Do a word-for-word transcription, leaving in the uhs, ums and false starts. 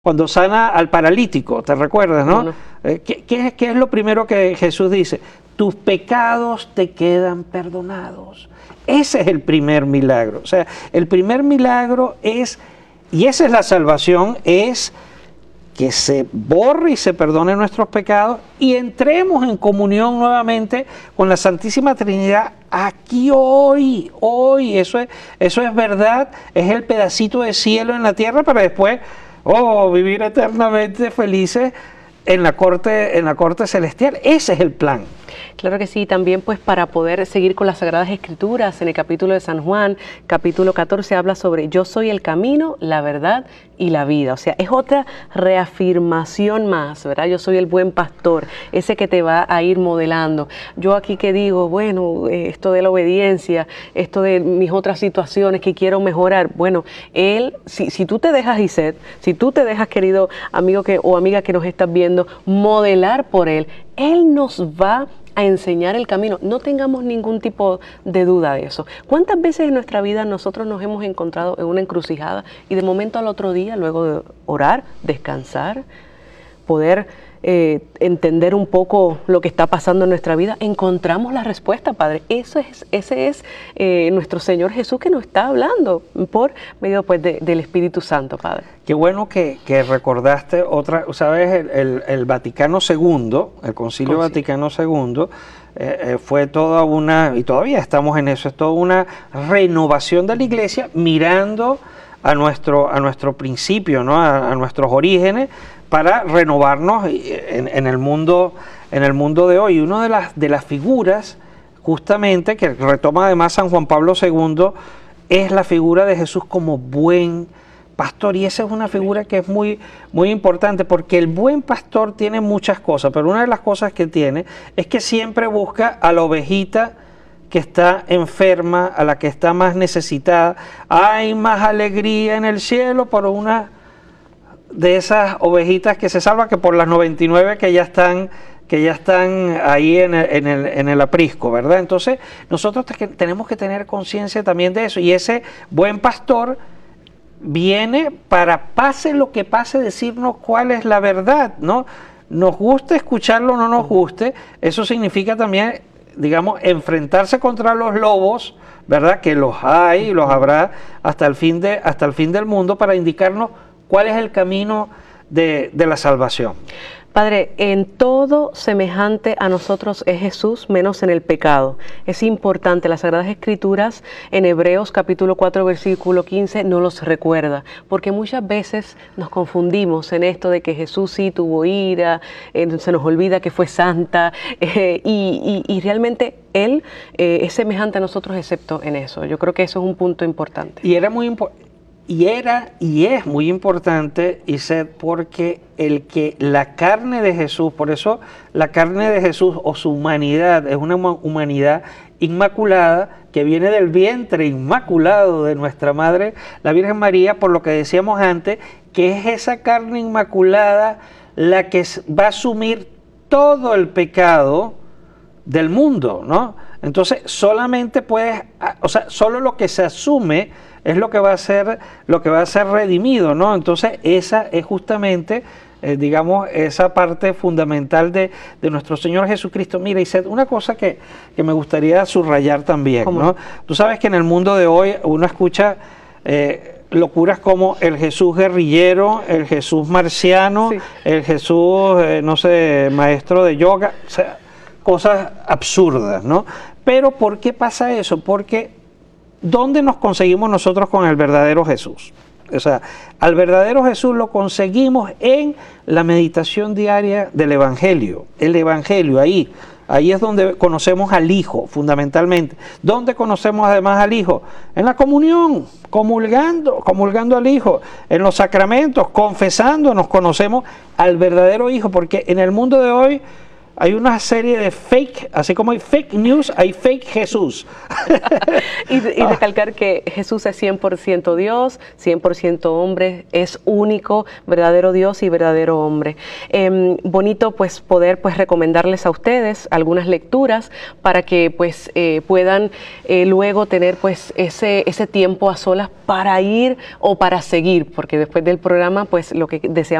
Cuando sana al paralítico, ¿te recuerdas, no? No, no. Eh, ¿qué, qué, qué es lo primero que Jesús dice? Tus pecados te quedan perdonados. Ese es el primer milagro. O sea, el primer milagro es, y esa es la salvación, es que se borre y se perdone nuestros pecados y entremos en comunión nuevamente con la Santísima Trinidad aquí hoy, hoy. Eso es, eso es verdad, es el pedacito de cielo en la tierra para después, oh, vivir eternamente felices en la corte, en la corte celestial. Ese es el plan. Claro que sí, también pues para poder seguir con las Sagradas Escrituras, en el capítulo de San Juan, capítulo catorce, habla sobre yo soy el camino, la verdad y la vida. O sea, es otra reafirmación más, ¿verdad? Yo soy el buen pastor, ese que te va a ir modelando. Yo aquí que digo, bueno, esto de la obediencia, esto de mis otras situaciones que quiero mejorar, bueno, Él, si, si tú te dejas, Iset, si tú te dejas, querido amigo que, o amiga que nos estás viendo, modelar por Él, Él nos va a enseñar el camino. No tengamos ningún tipo de duda de eso. ¿Cuántas veces en nuestra vida nosotros nos hemos encontrado en una encrucijada y de momento al otro día, luego de orar, descansar, poder eh, entender un poco lo que está pasando en nuestra vida, encontramos la respuesta, Padre? Eso es, ese es eh, nuestro Señor Jesús que nos está hablando por medio pues, de, del Espíritu Santo, Padre. Qué bueno que, que recordaste otra, ¿sabes? El, el, el Vaticano segundo, el Concilio Concilio. Vaticano segundo, eh, eh, fue toda una, y todavía estamos en eso, es toda una renovación de la Iglesia mirando a nuestro, a nuestro principio, ¿no? a, a nuestros orígenes, para renovarnos en, en, el mundo, en el mundo de hoy. Una de las, de las figuras, justamente, que retoma además San Juan Pablo segundo, es la figura de Jesús como buen pastor, y esa es una figura que es muy, muy importante, porque el buen pastor tiene muchas cosas, pero una de las cosas que tiene es que siempre busca a la ovejita que está enferma, a la que está más necesitada. Hay más alegría en el cielo por una de esas ovejitas que se salva que por las noventa y nueve que ya están que ya están ahí en el, en el, en el aprisco, ¿verdad? Entonces nosotros te, tenemos que tener conciencia también de eso, y ese buen pastor viene para, pase lo que pase, decirnos cuál es la verdad, ¿no? Nos guste escucharlo o no nos guste, eso significa también, digamos, enfrentarse contra los lobos, ¿verdad? Que los hay y los habrá hasta el fin de, hasta el fin del mundo, para indicarnos cuál es el camino de, de la salvación. Padre, en todo semejante a nosotros es Jesús, menos en el pecado. Es importante, las Sagradas Escrituras en Hebreos capítulo cuatro versículo quince nos los recuerda, porque muchas veces nos confundimos en esto de que Jesús sí tuvo ira, eh, se nos olvida que fue santa, eh, y, y, y realmente Él eh, es semejante a nosotros excepto en eso. Yo creo que eso es un punto importante. Y era muy importante. Y era y es muy importante, Iset, porque el que la carne de Jesús, por eso la carne de Jesús o su humanidad es una humanidad inmaculada que viene del vientre inmaculado de nuestra Madre, la Virgen María, por lo que decíamos antes, que es esa carne inmaculada la que va a asumir todo el pecado del mundo, ¿no? Entonces solamente puedes, o sea, solo lo que se asume es lo que va a ser, lo que va a ser redimido, ¿no? Entonces esa es justamente, eh, digamos, esa parte fundamental de, de nuestro Señor Jesucristo. Mira, Iset, una cosa que, que me gustaría subrayar también, ¿Cómo? ¿no? Tú sabes que en el mundo de hoy uno escucha eh, locuras como el Jesús guerrillero, el Jesús marciano, sí. el Jesús, eh, no sé, maestro de yoga, o sea, cosas absurdas, ¿no? Pero ¿por qué pasa eso? Porque ¿dónde nos conseguimos nosotros con el verdadero Jesús? O sea, al verdadero Jesús lo conseguimos en la meditación diaria del Evangelio. El Evangelio, ahí, ahí es donde conocemos al Hijo, fundamentalmente. ¿Dónde conocemos además al Hijo? En la comunión, comulgando, comulgando al Hijo. En los sacramentos, confesando, nos conocemos al verdadero Hijo, porque en el mundo de hoy hay una serie de fake, así como hay fake news, hay fake Jesús. y, y recalcar que Jesús es cien por ciento Dios, cien por ciento hombre, es único, verdadero Dios y verdadero hombre. Eh, bonito pues poder pues recomendarles a ustedes algunas lecturas para que pues eh, puedan eh, luego tener pues ese, ese tiempo a solas para ir o para seguir, porque después del programa pues lo que deseamos